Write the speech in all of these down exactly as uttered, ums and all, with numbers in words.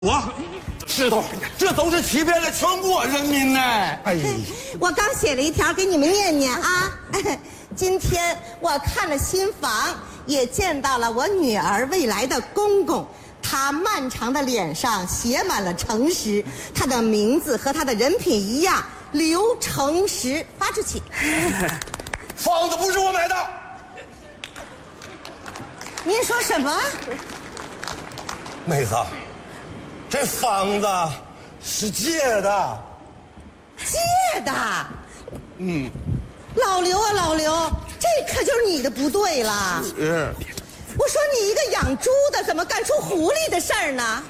我石头，这都是欺骗了全国人民呢！哎， 我刚写了一条给你们念念啊。今天我看了新房，也见到了我女儿未来的公公，他漫长的脸上写满了诚实，他的名字和他的人品一样，刘诚实。发出去。 房子不是我买的。 您说什么？ 妹子，这房子是借的。 借的？嗯。老刘啊，老刘，这可就是你的不对了。 是。 我说你一个养猪的，怎么干出狐狸的事儿呢？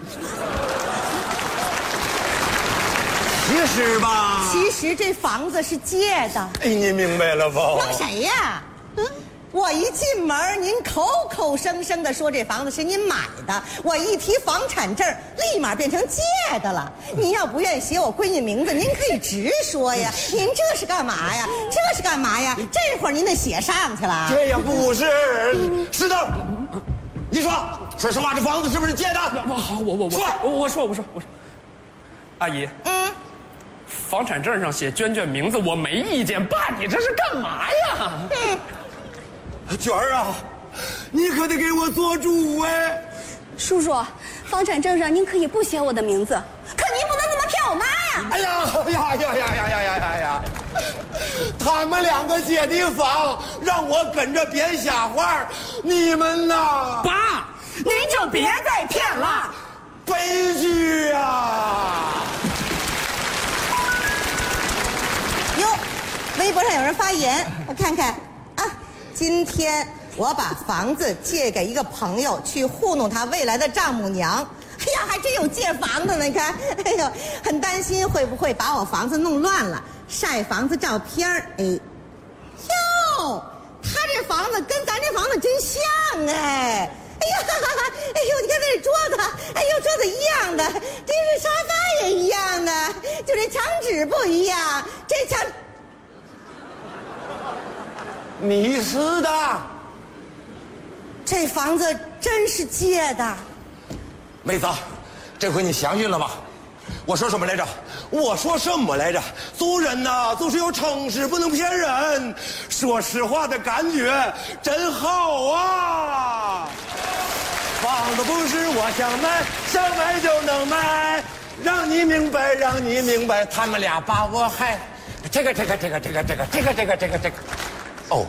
其实吧， 其实这房子是借的。 哎，你明白了吧？ 蒙谁呀？嗯。我一进门，您口口声声的说这房子是您买的，我一提房产证，立马变成借的了。您要不愿意写我闺女名字，您可以直说呀。您这是干嘛呀？这是干嘛呀？这会儿您得写上去了。 这也不是，是的。你说，说实话，这房子是不是借的？ 我好，我我我说， 我我说我说我说，阿姨，嗯，房产证上写娟娟名字，我没意见。爸，你这是干嘛呀？嗯。 娟儿啊，你可得给我做主哎！ 叔叔，房产证上您可以不写我的名字，可您不能这么骗我妈呀！ 哎呀呀呀呀呀呀呀呀呀！他们两个借的房，让我跟着编瞎话，你们呐， 爸， 您就别再骗了， 悲剧啊！ 哟，微博上有人发言，我看看啊。今天我把房子借给一个朋友，去糊弄他未来的丈母娘。哎呀，还真有借房的呢！你看，哎呦，很担心会不会把我房子弄乱了。晒房子照片儿，哎，哟，他这房子跟咱这房子真像哎！哎呀，哎呦，你看这桌子，哎呦，桌子一样的，这是沙发也一样的，就这墙纸不一样，这墙。 你是的， 这房子真是借的。 妹子，这回你相信了吧？我说什么来着？我说什么来着？做人呐，总是要诚实，不能骗人。说实话的感觉真好啊！房子不是我想买，想买就能买，让你明白，让你明白，他们俩把我害。这个，这个，这个，这个，这个，这个，这个，这个，这个。哦，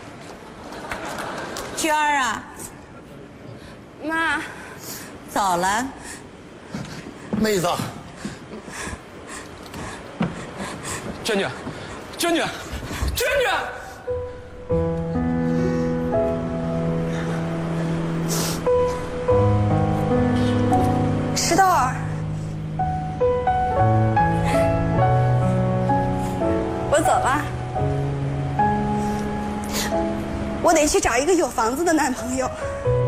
娟儿啊， 妈， 走了。 妹子， 娟娟，娟娟，娟娟， 石头儿，我走了。我得去找一个有房子的男朋友，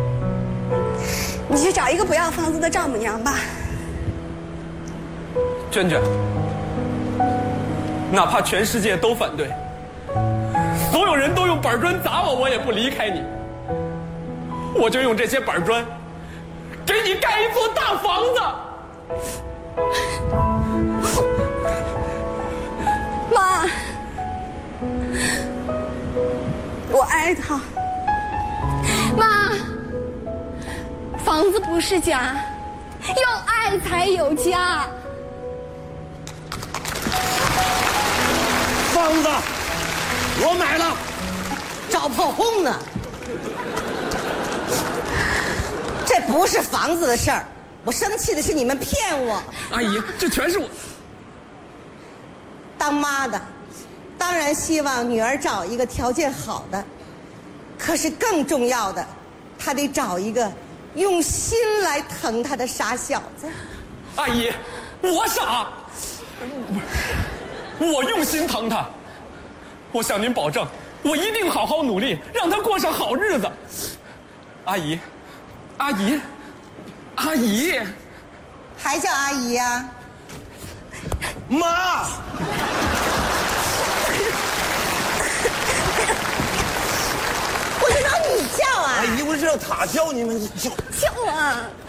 你去找一个不要房子的丈母娘吧。 娟娟，哪怕全世界都反对，所有人都用板砖砸我，我也不离开你。我就用这些板砖，给你盖一座大房子。 妈，我爱他。妈，房子不是家，有爱才有家。 房子我买了， 找炮轰呢。这不是房子的事儿，我生气的是你们骗我。 阿姨，这全是我。 当妈的当然希望女儿找一个条件好的，可是更重要的，她得找一个用心来疼她的傻小子。 阿姨，我傻，我用心疼她。我向您保证，我一定好好努力，让她过上好日子。阿姨，阿姨，阿姨， 还叫阿姨呀、啊？ 妈。 我就让你叫啊！ 哎，你不是让他叫你吗？你叫叫啊！